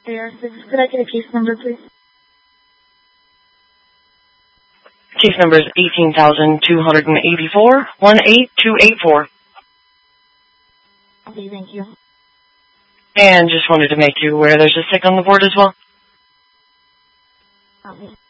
AR6, could I get a case number, please? Case number is 18,284, 18284. Okay, thank you. And just wanted to make you aware there's a sick on the board as well. Okay.